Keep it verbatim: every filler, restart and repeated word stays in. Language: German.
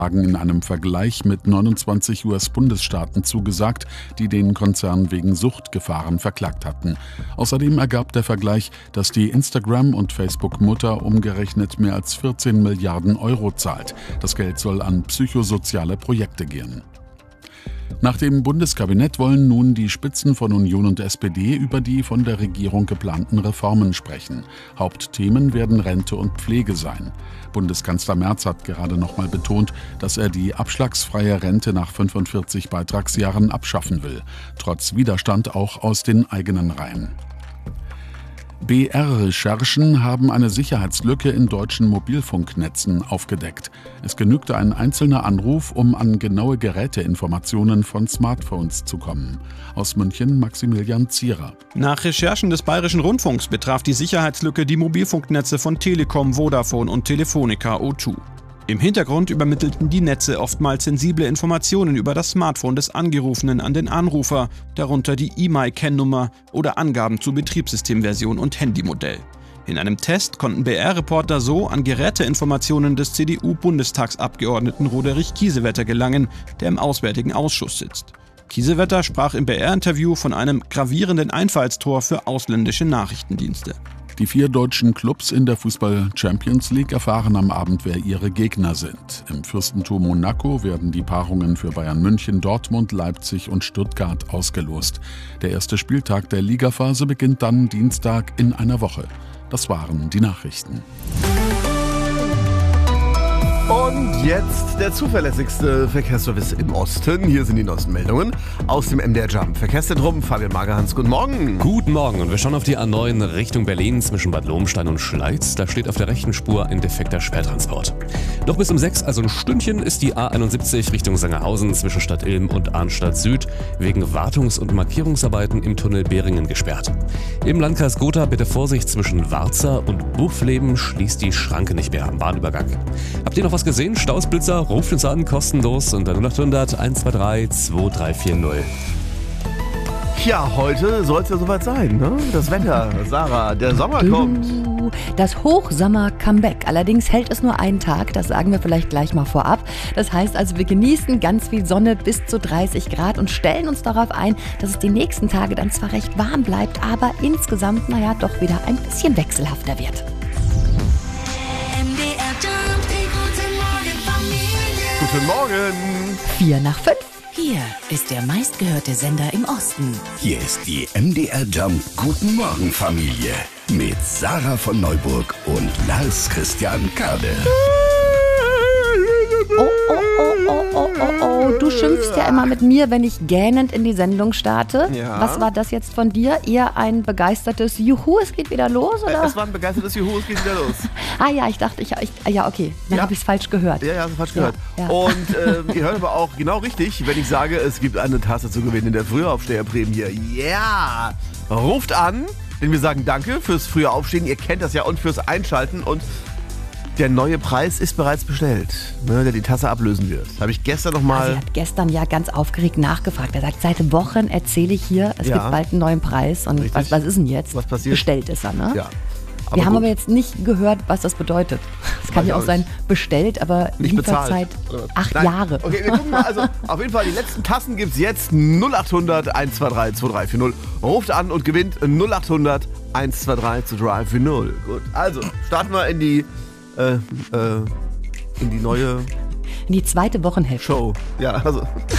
in einem Vergleich mit neunundzwanzig U S-Bundesstaaten zugesagt, die den Konzern wegen Suchtgefahren verklagt hatten. Außerdem ergab der Vergleich, dass die Instagram- und Facebook-Mutter umgerechnet mehr als vierzehn Milliarden Euro zahlt. Das Geld soll an psychosoziale Projekte gehen. Nach dem Bundeskabinett wollen nun die Spitzen von Union und S P D über die von der Regierung geplanten Reformen sprechen. Hauptthemen werden Rente und Pflege sein. Bundeskanzler Merz hat gerade noch mal betont, dass er die abschlagsfreie Rente nach fünfundvierzig Beitragsjahren abschaffen will, trotz Widerstand auch aus den eigenen Reihen. B R-Recherchen haben eine Sicherheitslücke in deutschen Mobilfunknetzen aufgedeckt. Es genügte ein einzelner Anruf, um an genaue Geräteinformationen von Smartphones zu kommen. Aus München Maximilian Zierer. Nach Recherchen des Bayerischen Rundfunks betraf die Sicherheitslücke die Mobilfunknetze von Telekom, Vodafone und Telefonica O zwei. Im Hintergrund übermittelten die Netze oftmals sensible Informationen über das Smartphone des Angerufenen an den Anrufer, darunter die E M I I-Kennnummer oder Angaben zu Betriebssystemversion und Handymodell. In einem Test konnten B R-Reporter so an Geräteinformationen des C D U-Bundestagsabgeordneten Roderich Kiesewetter gelangen, der im Auswärtigen Ausschuss sitzt. Kiesewetter sprach im B R-Interview von einem gravierenden Einfallstor für ausländische Nachrichtendienste. Die vier deutschen Clubs in der Fußball-Champions League erfahren am Abend, wer ihre Gegner sind. Im Fürstentum Monaco werden die Paarungen für Bayern München, Dortmund, Leipzig und Stuttgart ausgelost. Der erste Spieltag der Ligaphase beginnt dann Dienstag in einer Woche. Das waren die Nachrichten. Und jetzt der zuverlässigste Verkehrsservice im Osten. Hier sind die neuesten Meldungen aus dem M D R Jump Verkehrszentrum. Fabian Magerhans, guten Morgen. Guten Morgen und wir schauen auf die A neun Richtung Berlin zwischen Bad Lobenstein und Schleiz. Da steht auf der rechten Spur ein defekter Schwertransport. Noch bis um sechs, also ein Stündchen, ist die A einundsiebzig Richtung Sangerhausen zwischen Stadt Ilm und Arnstadt Süd wegen Wartungs- und Markierungsarbeiten im Tunnel Behringen gesperrt. Im Landkreis Gotha bitte Vorsicht zwischen Warza und Buchfleben, schließt die Schranke nicht mehr am Bahnübergang. Habt ihr noch was gesehen? Stausblitzer, ruft uns an, kostenlos unter null acht hundert eins zwei drei zwei drei vier null. Ja, heute soll es ja soweit sein, ne? Das Wetter, Sarah, der Sommer kommt. Das Hochsommer-Comeback. Allerdings hält es nur einen Tag, das sagen wir vielleicht gleich mal vorab. Das heißt also, wir genießen ganz viel Sonne bis zu dreißig Grad und stellen uns darauf ein, dass es die nächsten Tage dann zwar recht warm bleibt, aber insgesamt, naja, doch wieder ein bisschen wechselhafter wird. Guten Morgen. Vier nach fünf. Hier ist der meistgehörte Sender im Osten. Hier ist die M D R Jump Guten Morgen Familie mit Sarah von Neuburg und Lars Christian Kade. Oh, oh, oh, oh, oh, oh, oh. Du schimpfst ja immer mit mir, wenn ich gähnend in die Sendung starte. Ja. Was war das jetzt von dir? Eher ein begeistertes Juhu, es geht wieder los, oder? Es war ein begeistertes Juhu, es geht wieder los. Ah ja, ich dachte, ich, ich ja okay, dann Ja. habe ich es falsch gehört. Ja, ja, hast du falsch gehört. Ja, ja. Und äh, ihr hört aber auch genau richtig, wenn ich sage, es gibt eine Tasse zu gewinnen in der Frühaufsteherprämie. Ja! Yeah. Ruft an, denn wir sagen danke fürs frühe Aufstehen. Ihr kennt das ja und fürs Einschalten. Und der neue Preis ist bereits bestellt, ne, der die Tasse ablösen wird. Habe ich gestern noch mal... Sie hat gestern ja ganz aufgeregt nachgefragt. Er sagt, seit Wochen erzähle ich hier, es Ja. gibt bald einen neuen Preis. Und Richtig. was, was ist denn jetzt? Was passiert? Bestellt ist er, ne? Ja. Wir haben gut. aber jetzt nicht gehört, was das bedeutet. Es kann ich ja auch auch sein, bestellt, aber Nicht bezahlt. Lieferzeit acht Nein. Jahre. Okay, wir gucken mal. Also auf jeden Fall, die letzten Tassen gibt es jetzt. null acht hundert eins zwei drei zwei drei vier null. Ruft an und gewinnt null acht hundert eins zwei drei zwei drei vier null. Gut, also starten wir in die, äh, äh, in die neue In die zweite Wochenhälfte. Show. Ja, also...